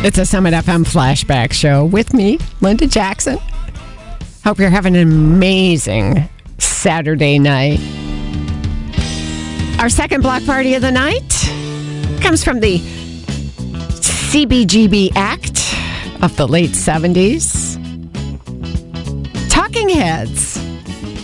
It's a Summit FM flashback show with me, Linda Jackson. Hope you're having an amazing Saturday night. Our second block party of the night comes from the CBGB Act of the late 70s. Talking Heads.